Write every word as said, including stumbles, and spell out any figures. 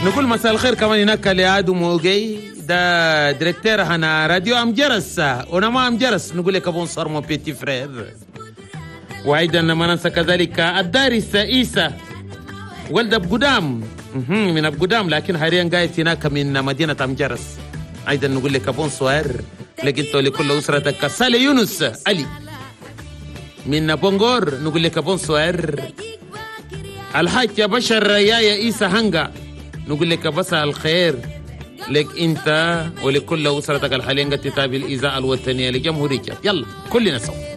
نقول مساء الخير كمان هناك لعادو موجي ده ديريكتور هنا راديو ام جرس وانا ما ام جرس نقول لك ابون صار مو بيتي فرير. وايضا ما ننسى كذلك الدارس عيسى ولد ابو قدام من ابو قدام لكن حاليا قاعد هناك من مدينه ام جرس. ايضا نقول لك ابون صوير لقيت لكل اسرتك سالي يونس علي من بونغور نقول لك ابون صوير. الحاج يا بشر يا يا عيسى هنقا نقول لك مساء الخير لك انت ولكل اسرتك الحاليه قد تتابع الاذاعه الوطنيه لجمهوريه. يلا كلنا سوا.